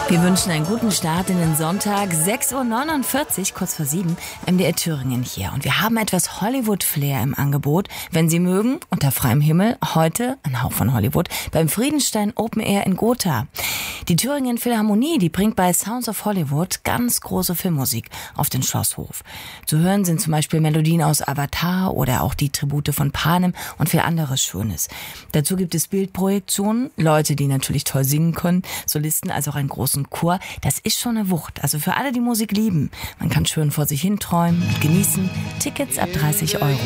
Wir wünschen einen guten Start in den Sonntag, 6:49 Uhr, kurz vor 7, MDR Thüringen hier. Und wir haben etwas Hollywood-Flair im Angebot. Wenn Sie mögen, unter freiem Himmel, heute, ein Hauch von Hollywood, beim Friedenstein Open Air in Gotha. Die Thüringen Philharmonie, die bringt bei Sounds of Hollywood ganz große Filmmusik auf den Schlosshof. Zu hören sind zum Beispiel Melodien aus Avatar oder auch die Tribute von Panem und viel anderes Schönes. Dazu gibt es Bildprojektionen, Leute, die natürlich toll singen können, Solisten, also auch einen großen Chor. Das ist schon eine Wucht. Also für alle, die Musik lieben. Man kann schön vor sich hin träumen und genießen. Tickets ab 30 Euro.